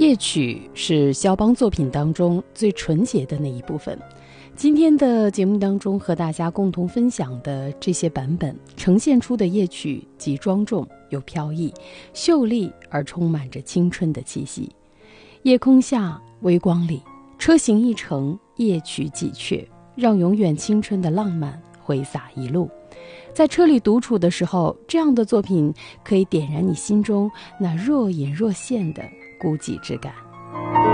夜曲是肖邦作品当中最纯洁的那一部分。今天的节目当中和大家共同分享的这些版本呈现出的夜曲既庄重又飘逸，秀丽而充满着青春的气息。夜空下，微光里，车行一程，夜曲几阙，让永远青春的浪漫挥洒一路。在车里独处的时候，这样的作品可以点燃你心中那若隐若现的孤寂之感。